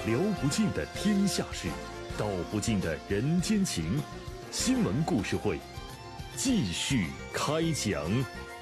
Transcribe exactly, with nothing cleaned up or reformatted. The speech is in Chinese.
聊不尽的天下事，道不尽的人间情。新闻故事会，继续开讲。